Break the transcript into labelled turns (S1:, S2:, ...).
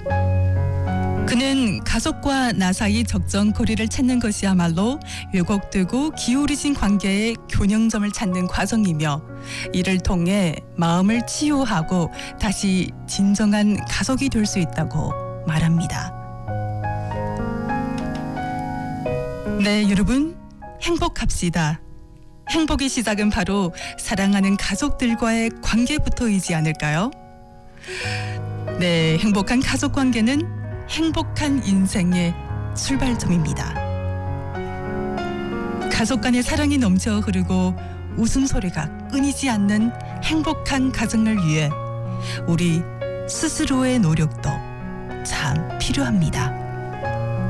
S1: 그는 가족과 나 사이 적정 거리를 찾는 것이야말로 왜곡되고 기울이진 관계의 균형점을 찾는 과정이며 이를 통해 마음을 치유하고 다시 진정한 가족이 될 수 있다고 말합니다. 네, 여러분 행복합시다. 행복의 시작은 바로 사랑하는 가족들과의 관계부터이지 않을까요? 네, 행복한 가족 관계는 행복한 인생의 출발점입니다. 가족 간의 사랑이 넘쳐 흐르고 웃음소리가 끊이지 않는 행복한 가정을 위해 우리 스스로의 노력도 참 필요합니다.